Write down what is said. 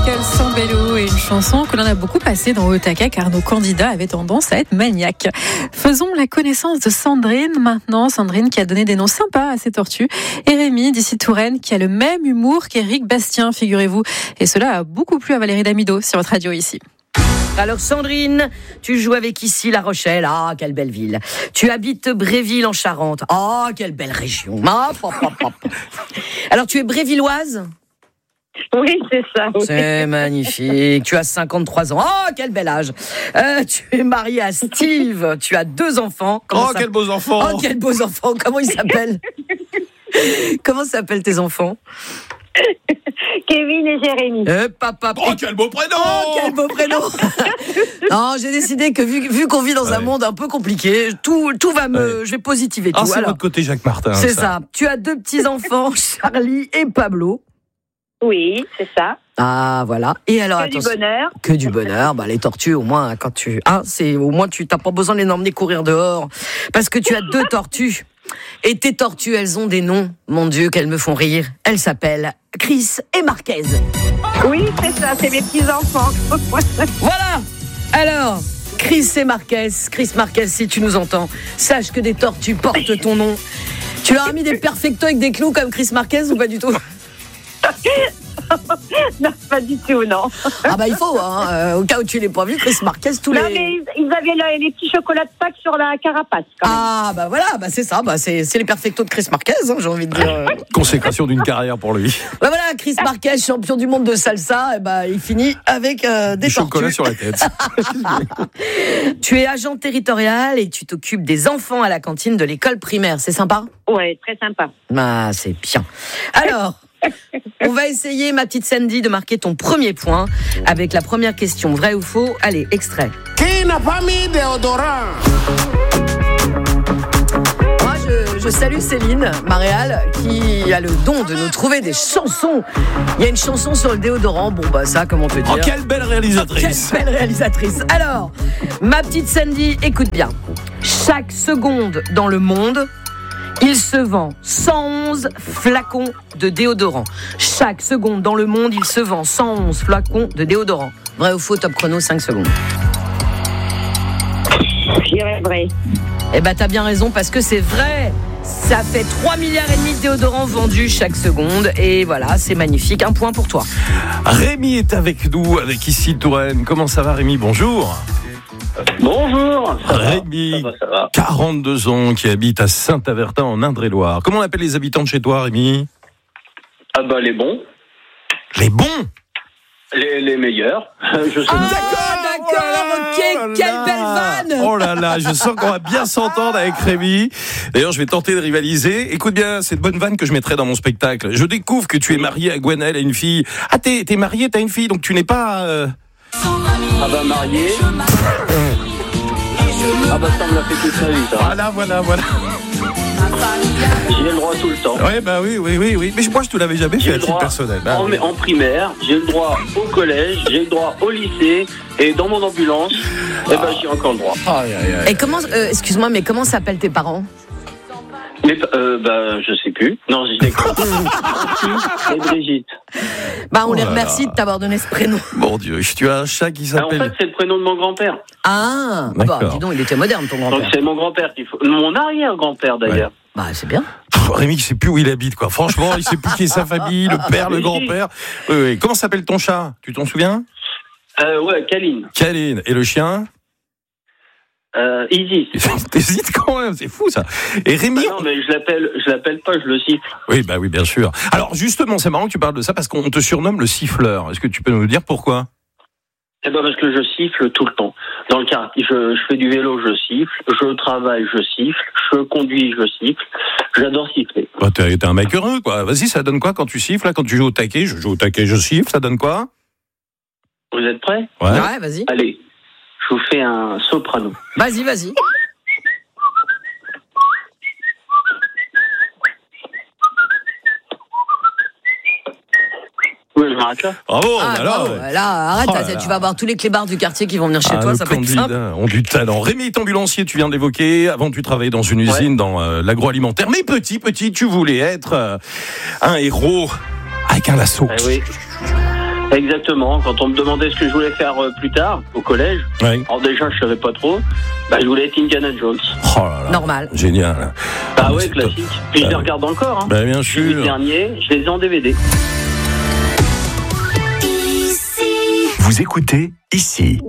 Michael Sambello et une chanson que l'on a beaucoup passée dans Otaka car nos candidats avaient tendance à être maniaques. Faisons la connaissance de Sandrine maintenant. Sandrine qui a donné des noms sympas à ses tortues. Et Rémi d'ici Touraine qui a le même humour qu'Éric Bastien, figurez-vous. Et cela a beaucoup plu à Valérie Damido sur votre radio ici. Alors Sandrine, tu joues avec ici La Rochelle. Ah, quelle belle ville. Tu habites Bréville en Charente. Ah, quelle belle région. Alors tu es brévilloise ? Oui, c'est ça. Oui. C'est magnifique. Tu as 53 ans. Oh, quel bel âge. Tu es mariée à Steve. Tu as 2 enfants. Quels beaux enfants. Oh, quels beaux enfants. Comment ils s'appellent ? Comment s'appellent tes enfants ? Kevin et Jérémy. Papa. Oh, quel beau prénom. Oh, quel beau prénom. Non, j'ai décidé que vu qu'on vit dans un monde un peu compliqué, tout va me... Je vais positiver tout. C'est votre côté Jacques Martin. C'est ça. Tu as 2 petits-enfants, Charlie et Pablo. Oui, c'est ça. Ah, voilà. Et alors, Que du bonheur. Que du bonheur. Bah, les tortues, au moins, quand tu... au moins, tu n'as pas besoin de les emmener courir dehors. Parce que tu as 2 tortues. Et tes tortues, elles ont des noms. Mon Dieu, qu'elles me font rire. Elles s'appellent Chris et Marquez. Oui, c'est ça, c'est mes petits-enfants. Voilà. Alors, Chris et Marquez. Chris Marquez, si tu nous entends, sache que des tortues portent ton nom. Tu leur as mis des perfectos avec des clous comme Chris Marquez ou pas du tout ? Non, pas du tout, non. Ah bah il faut, au cas où tu l'aies pas vu, Chris Marquez, Non, mais ils avaient les petits chocolats de Pâques sur la carapace, quand même. Ah bah voilà, bah c'est ça, bah c'est les perfectos de Chris Marquez, j'ai envie de dire. Consécration d'une carrière pour lui. Bah voilà, Chris Marquez, champion du monde de salsa, et bah il finit avec des chocolats tortues. sur la tête. Tu es agent territorial et tu t'occupes des enfants à la cantine de l'école primaire, c'est sympa ? Ouais, très sympa. Ah, c'est bien. Alors, on va essayer, ma petite Sandy, de marquer ton premier point avec la première question. Vrai ou faux ? Allez, extrait. Qui n'a pas mis déodorant ? Moi, je salue Céline Maréal qui a le don de nous trouver des chansons. Il y a une chanson sur le déodorant. Bon, bah ça, comment te dire ? Oh, quelle belle réalisatrice. Quelle belle réalisatrice. Alors, ma petite Sandy, écoute bien. Chaque seconde dans le monde, il se vend 111 flacons de déodorant. Chaque seconde dans le monde, il se vend 111 flacons de déodorant. Vrai ou faux, top chrono, 5 secondes. Je dirais vrai. Eh ben, t'as bien raison, parce que c'est vrai. Ça fait 3,5 milliards de déodorants vendus chaque seconde. Et voilà, c'est magnifique. 1 point pour toi. Rémi est avec nous, avec ici Touraine. Comment ça va, Rémi ? Bonjour. Bonjour. Rémi, ça va. 42 ans, qui habite à Saint-Avertin en Indre-et-Loire. Comment on appelle les habitants de chez toi, Rémi ? Ah bah les bons, Les bons. les meilleurs. Je sais D'accord, ok, quelle belle vanne. Oh là là, je sens qu'on va bien s'entendre avec Rémi. D'ailleurs, je vais tenter de rivaliser. Écoute bien, cette bonne vanne que je mettrai dans mon spectacle. Je découvre que tu es marié à Gwenaëlle, à une fille. Ah, t'es marié, t'as une fille, donc tu n'es pas... Ah bah marié. Ah bah ça me l'a fait toute sa vie, ça. Voilà. J'ai le droit tout le temps. Ouais, bah oui. Mais moi, je te l'avais jamais fait à titre personnel. Ah, oui. En primaire, j'ai le droit au collège, j'ai le droit au lycée, et dans mon ambulance, j'ai encore le droit. Et comment, excuse-moi, mais comment s'appellent tes parents ? Mais je sais plus. Non, je sais pas. C'est Brigitte. Bah, on les remercie de t'avoir donné ce prénom. Mon Dieu, tu as un chat qui En s'appelle... fait, c'est le prénom de mon grand-père. Ah, D'accord. bah, dis donc, il était moderne, ton grand-père. Donc c'est mon grand-père qu'il faut. Mon arrière-grand-père d'ailleurs. Bah, c'est bien. Rémi, il sait plus où il habite, quoi. Franchement, il sait plus qui est sa famille, le père, le grand-père. Oui. Comment s'appelle ton chat ? Tu t'en souviens ? Ouais, Kaline. Kaline. Et le chien ? Isis. T'hésites quand même, c'est fou ça. Et Rémi... Non, mais je l'appelle pas, je le siffle. Oui, bah oui, bien sûr. Alors justement, c'est marrant que tu parles de ça parce qu'on te surnomme le siffleur. Est-ce que tu peux nous dire pourquoi ? Eh ben parce que je siffle tout le temps. Dans le quartier, je fais du vélo, je siffle. Je travaille, je siffle. Je conduis, je siffle. J'adore siffler. Bah, t'es un mec heureux, quoi. Vas-y, ça donne quoi quand tu siffles, là, quand tu joues au taquet ? Je joue au taquet, je siffle, ça donne quoi ? Vous êtes prêts ? Ouais, vas-y. Allez, je vous fais un soprano. Vas-y. Oui, je m'arrête là. Bravo, bravo. Là, arrête, Oh là là. tu vas avoir tous les clébards du quartier qui vont venir chez toi, nos ça va être simple. candidats ont du talent. Rémi est ambulancier, tu viens de l'évoquer. Avant, tu travaillais dans une usine, dans l'agroalimentaire. Mais petit, tu voulais être un héros avec un lasso. Oui. Exactement. Quand on me demandait ce que je voulais faire plus tard, au collège, Ouais. alors déjà, je savais pas trop. Je voulais être Indiana Jones. Oh là là. Normal. Génial. Bah ouais, c'est classique. top. Puis je Bah les ouais. regarde encore. Hein. Bah bien Les sûr. derniers, je les ai en DVD. Vous écoutez ici.